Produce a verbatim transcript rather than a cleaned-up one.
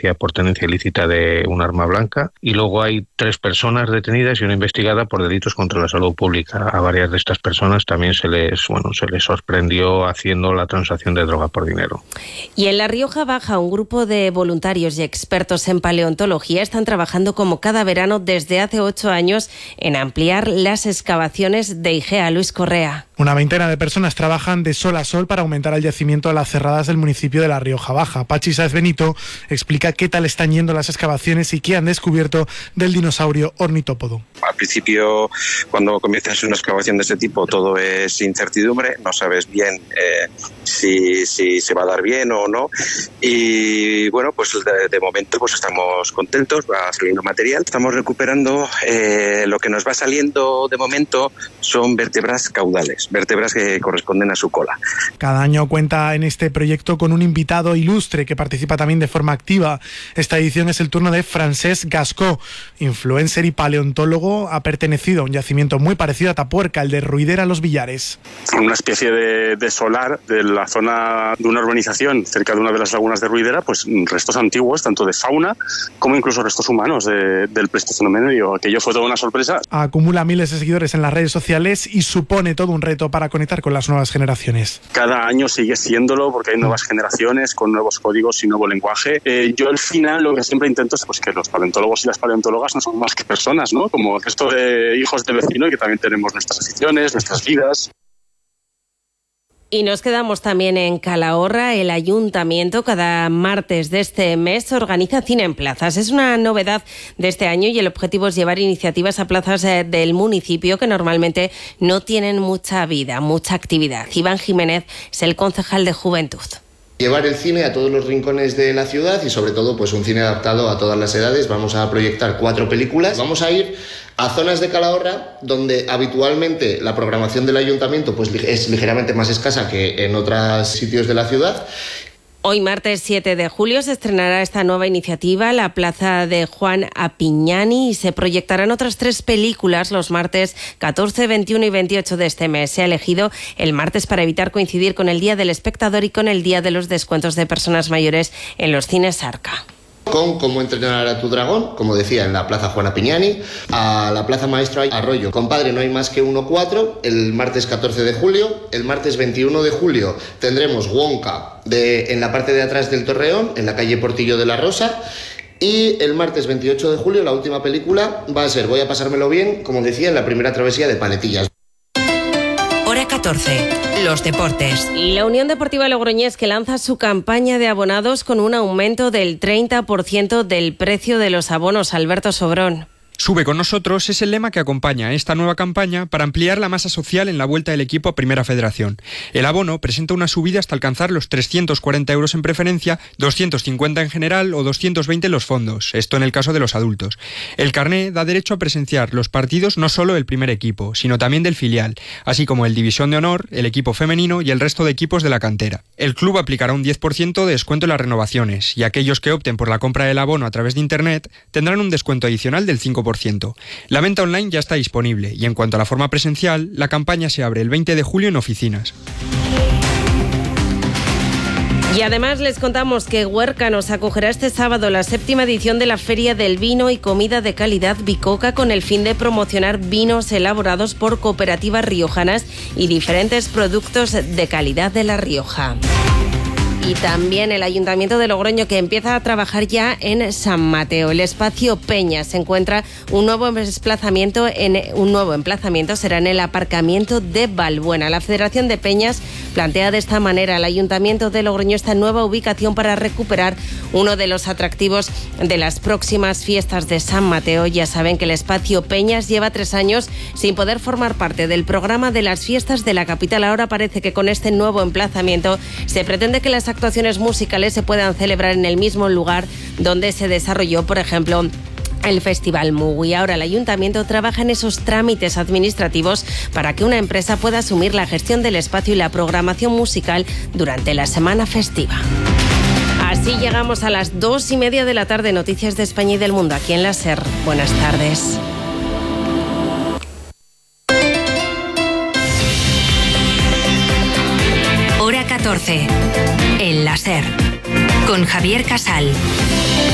denuncia por tenencia ilícita de un arma blanca, y luego hay tres personas detenidas y una investigada por delitos contra la salud pública. A varias de estas personas también se les, bueno, se les sorprendió haciendo la transacción de droga por dinero. Y en La Rioja Baja, un grupo de voluntarios y expertos en paleontología están trabajando como cada verano desde hace ocho años en ampliar las excavaciones de Igea. Luis Correa. Una veintena de personas trabajan de sol a sol para aumentar el yacimiento de las cerradas del municipio de La Rioja Baja. Pachi Sáez Benito explica qué tal están yendo las excavaciones y qué han descubierto del dinosaurio ornitópodo. Al principio, cuando comienzas una excavación de este tipo, todo es incertidumbre, no sabes bien eh, si, si se va a dar bien o no. Y bueno, pues de, de momento pues estamos contentos, va saliendo material. Estamos recuperando eh, lo que nos va saliendo de momento son vértebras caudales, vértebras que corresponden a su cola. Cada año cuenta en este proyecto con un invitado ilustre que participa también de forma activa. Esta edición es el turno de Francesc Gascó, influencer y paleontólogo. Ha pertenecido a un yacimiento muy parecido a Tapuerca, el de Ruidera Los Villares. Una especie de, de solar de la zona de una urbanización cerca de una de las lagunas de Ruidera, pues restos antiguos, tanto de fauna como incluso restos humanos de, del Pleistoceno medio. Aquello fue toda una sorpresa. Acumula miles de seguidores en las redes sociales y supone todo un reto para conectar con las nuevas generaciones. Cada año sigue siéndolo porque hay nuevas generaciones con nuevos códigos y nuevo lenguaje. Eh, yo al final lo que siempre intento es pues, que los paleontólogos y las paleontólogas no son más que personas, ¿no? Como el resto de hijos del vecino y que también tenemos nuestras aficiones, nuestras vidas. Y nos quedamos también en Calahorra. El ayuntamiento cada martes de este mes organiza cine en plazas. Es una novedad de este año y el objetivo es llevar iniciativas a plazas del municipio que normalmente no tienen mucha vida, mucha actividad. Iván Jiménez es el concejal de Juventud. Llevar el cine a todos los rincones de la ciudad y sobre todo pues un cine adaptado a todas las edades. Vamos a proyectar cuatro películas. Vamos a ir a zonas de Calahorra donde habitualmente la programación del ayuntamiento pues es ligeramente más escasa que en otros sitios de la ciudad. Hoy, martes siete de julio, se estrenará esta nueva iniciativa, la Plaza de Juan Apiñani, y se proyectarán otras tres películas los martes catorce, veintiuno y veintiocho de este mes. Se ha elegido el martes para evitar coincidir con el Día del Espectador y con el Día de los Descuentos de Personas Mayores en los cines Arca. Con Cómo entrenar a tu dragón, como decía, en la Plaza Juan Apiñani, a la Plaza Maestro Arroyo. Compadre, no hay más que uno cuatro, el martes catorce de julio. El martes veintiuno de julio tendremos Wonka de, en la parte de atrás del Torreón, en la calle Portillo de la Rosa. Y el martes veintiocho de julio, la última película, va a ser Voy a pasármelo bien, como decía, en la primera travesía de Paletillas. Hora catorce. Los deportes. La Unión Deportiva Logroñés, que lanza su campaña de abonados con un aumento del treinta por ciento del precio de los abonos. Alberto Sobrón. Sube con nosotros es el lema que acompaña esta nueva campaña para ampliar la masa social en la vuelta del equipo a Primera Federación. El abono presenta una subida hasta alcanzar los trescientos cuarenta euros en preferencia, doscientos cincuenta en general o doscientos veinte en los fondos, esto en el caso de los adultos. El carné da derecho a presenciar los partidos no solo del primer equipo, sino también del filial, así como el División de Honor, el equipo femenino y el resto de equipos de la cantera. El club aplicará un diez por ciento de descuento en las renovaciones y aquellos que opten por la compra del abono a través de Internet tendrán un descuento adicional del cinco por ciento. La venta online ya está disponible y en cuanto a la forma presencial, la campaña se abre el veinte de julio en oficinas. Y además les contamos que Huerca nos acogerá este sábado la séptima edición de la Feria del Vino y Comida de Calidad Bicoca, con el fin de promocionar vinos elaborados por cooperativas riojanas y diferentes productos de calidad de La Rioja. Y también el Ayuntamiento de Logroño, que empieza a trabajar ya en San Mateo. El espacio Peña se encuentra un nuevo emplazamiento en un nuevo emplazamiento será en el aparcamiento de Balbuena. La Federación de Peñas plantea de esta manera al Ayuntamiento de Logroño esta nueva ubicación para recuperar uno de los atractivos de las próximas fiestas de San Mateo. Ya saben que el espacio Peñas lleva tres años sin poder formar parte del programa de las fiestas de la capital. Ahora parece que con este nuevo emplazamiento se pretende que las actuaciones musicales se puedan celebrar en el mismo lugar donde se desarrolló, por ejemplo, el Festival Mugui. Ahora el Ayuntamiento trabaja en esos trámites administrativos para que una empresa pueda asumir la gestión del espacio y la programación musical durante la semana festiva. Así llegamos a las dos y media de la tarde. Noticias de España y del mundo aquí en la SER. Buenas tardes. Hora catorce. En la SER. Con Javier Casal.